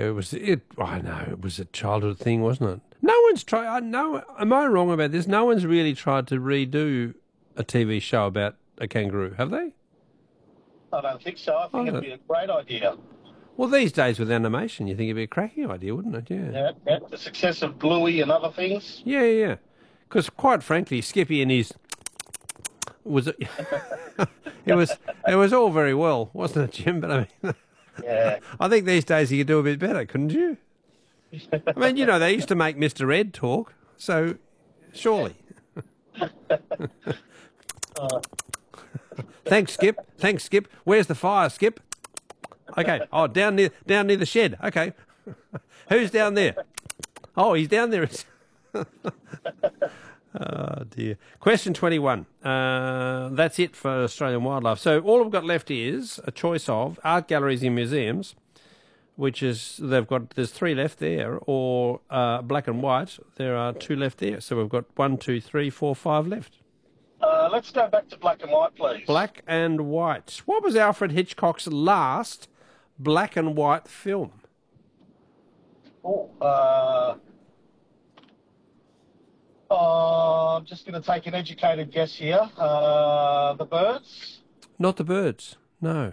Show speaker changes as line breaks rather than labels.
it was. I know it was a childhood thing, wasn't it? No one's tried. No, am I wrong about this? No one's really tried to redo a TV show about a kangaroo, have they?
I don't think so. I think it'd be a great idea.
Well, these days with animation, you think it'd be a cracking idea, wouldn't it? Yeah.
Yeah. The success of Bluey and other things.
Yeah. Because quite frankly, Skippy and his was it was all very well, wasn't it, Jim? But I mean,
Yeah.
I think these days you could do a bit better, couldn't you? I mean, they used to make Mr. Ed talk, so surely. Thanks, Skip. Where's the fire, Skip? Okay. Oh, down near the shed. Okay. Who's down there? Oh, he's down there. Oh, dear. Question 21. That's it for Australian wildlife. So all we've got left is a choice of art galleries and museums, which is, there's 3 left there, or black and white. There are 2 left there. So we've got 1, 2, 3, 4, 5 left.
Let's go back to black and white, please.
Black and white. What was Alfred Hitchcock's last black and white film?
I'm just going to take an educated guess here. The Birds?
Not The Birds. No.